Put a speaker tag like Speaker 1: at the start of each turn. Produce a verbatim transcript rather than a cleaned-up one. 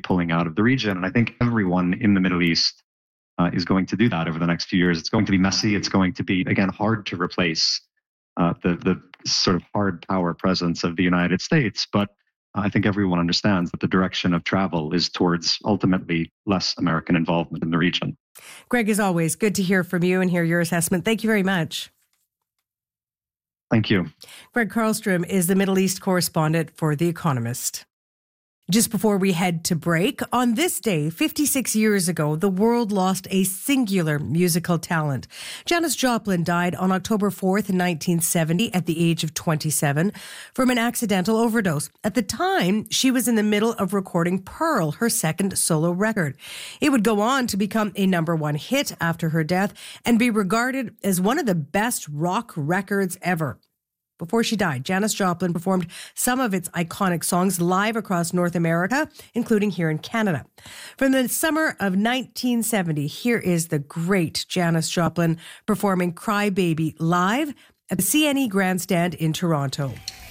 Speaker 1: pulling out of the region. And I think everyone in the Middle East uh, is going to do that over the next few years. It's going to be messy. It's going to be, again, hard to replace uh, the, the sort of hard power presence of the United States. But I think everyone understands that the direction of travel is towards ultimately less American involvement in the region.
Speaker 2: Greg, as always, good to hear from you and hear your assessment. Thank you very much.
Speaker 1: Thank you.
Speaker 2: Greg Carlstrom is the Middle East correspondent for The Economist. Just before we head to break, on this day, fifty-six years ago, the world lost a singular musical talent. Janis Joplin died on October fourth, nineteen seventy, at the age of twenty-seven, from an accidental overdose. At the time, she was in the middle of recording Pearl, her second solo record. It would go on to become a number one hit after her death and be regarded as one of the best rock records ever. Before she died, Janis Joplin performed some of its iconic songs live across North America, including here in Canada. From the summer of nineteen seventy, here is the great Janis Joplin performing Cry Baby live at the C N E Grandstand in Toronto.